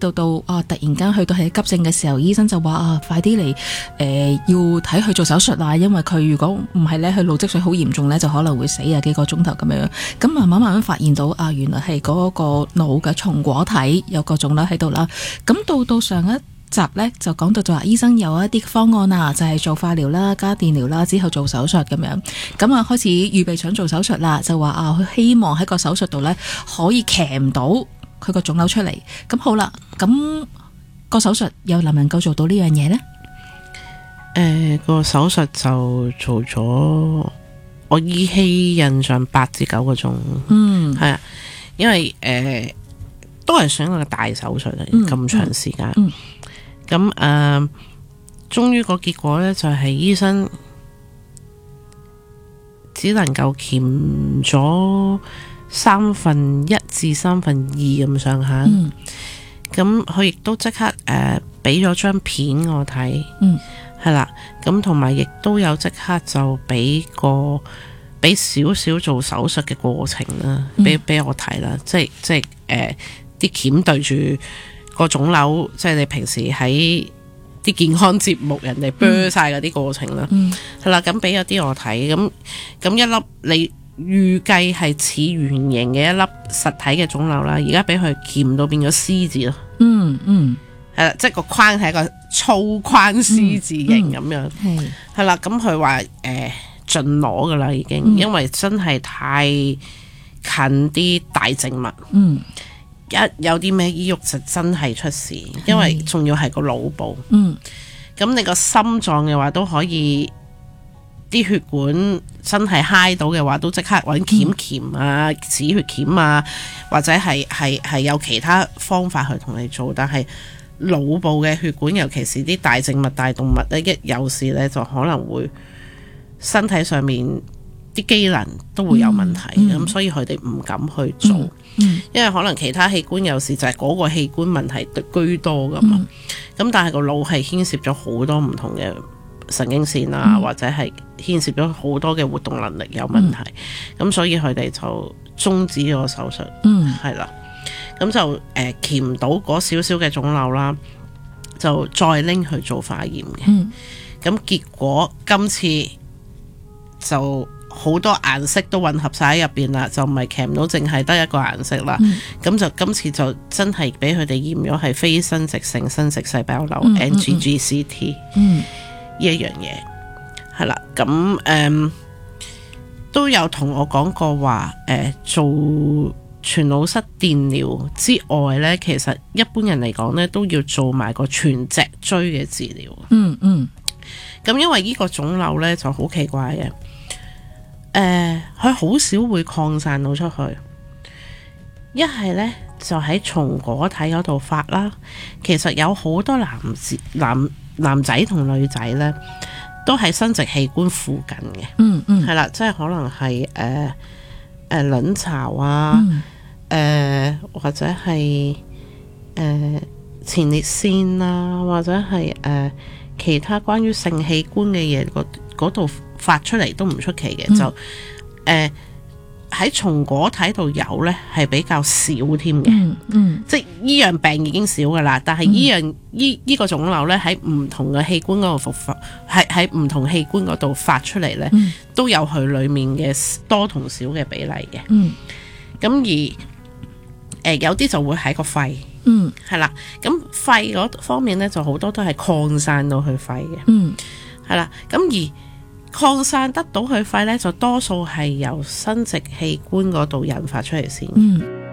到突然間去到係急症嘅時候，醫生就話快啲嚟要睇佢做手術啦，因為佢如果唔係咧，佢腦積水好嚴重咧，就可能會死幾個鐘頭咁樣。咁慢慢發現到原來係嗰個腦嘅松果體有個腫瘤喺度啦。咁到上一集咧就講到就話醫生有一啲方案啊，就係做化療啦、加電療啦，之後做手術咁樣。咁開始預備想做手術啦，就話佢希望喺個手術度咧可以鉗到佢個腫瘤出嚟。咁好啦，咁個手術又能唔能夠做到呢樣嘢呢？ 個手術就做咗，我依稀印象8至9個鐘。係啊，因為都係想個大手術咁長時間。咁終於個結果呢，就係醫生只能夠鉗咗1/3至2/3咁上下。咁佢亦都即刻俾咗張片我睇。係啦，咁同埋亦都有即刻就俾少少做手術嘅過程啦，俾我睇啦，即係啲鉗對住個腫瘤，即係你平時喺啲健康節目人哋啵晒嗰啲過程啦。係啦，咁俾咗啲我睇，咁一粒你預計係似圓形嘅一粒實體嘅腫瘤啦，而家俾佢鉗到變咗獅子咯。係啦，即係個框係一個粗框獅子形咁樣。係啦，咁佢話盡攞噶啦已經，因為真係太近啲大靜脈。一有啲咩醫郁就真係出事，因為仲要係個腦部。咁你個心臟嘅話都可以，啲血管真係揩到嘅話，都即刻揾鉗啊、止血鉗啊，或者係有其他方法去同你做，但係腦部嘅血管，尤其是啲大靜脈、大動脈咧，一有事咧就可能會身體上面啲機能都會有問題。咁所以佢哋唔敢去做。因為可能其他器官有事就係嗰個器官問題居多噶嘛。咁但係個腦係牽涉咗好多唔同嘅神經線啊，或者係牽涉咗好多嘅活動能力有問題。咁所以佢哋就終止咗個手術。係啦。咁就鉗唔到嗰少少嘅腫瘤啦，就再拎去做化驗嘅。咁結果今次就好多顏色都混合晒喺入邊啦，就唔係鉗到淨係得一個顏色啦。咁就今次就真係俾佢哋驗咗係非生殖性生殖細胞瘤 NGGCT 呢一樣嘢。係啦，咁都有同我講過話，做全腦室電療之外呢，其實一般人嚟講呢，都要做埋個全脊椎嘅治療。咁因為呢個腫瘤呢就好奇怪嘅，佢好少會擴散到出去，一係呢就喺松果體嗰度發啦。其實有好多男仔同女仔呢，都喺生殖器官附近嘅。係啦，即係可能係卵巢啊。或者係前列腺啊，或者係其他關於性器官嘅嘢嗰度發出嚟都唔出奇嘅。就喺松果體度有呢係比較少添嘅。即係呢樣病已經少噶啦，但係呢個腫瘤呢喺唔同嘅器官嗰度復發，喺唔同器官嗰度發出嚟呢，都有佢裏面嘅多同少嘅比例嘅。咁而有啲就會喺個肺。係啦，咁肺嗰方面呢，就好多都係擴散到去肺嘅。係啦，咁而擴散得到去肺呢，就多數係由生殖器官嗰度引發出嚟先。